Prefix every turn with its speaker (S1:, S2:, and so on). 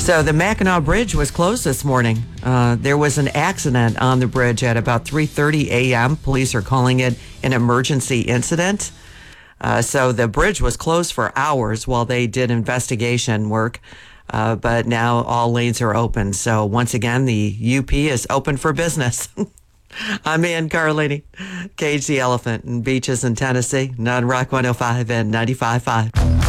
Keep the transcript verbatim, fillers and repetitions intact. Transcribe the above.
S1: So the Mackinac Bridge was closed this morning. Uh, there was an accident on the bridge at about three thirty a.m. Police are calling it an emergency incident. Uh, so the bridge was closed for hours while they did investigation work. Uh, but now all lanes are open. So once again, the U P is open for business. I'm Ann Carlini, Cage the Elephant in Beaches in Tennessee, Non-Rock one oh five and ninety-five point five.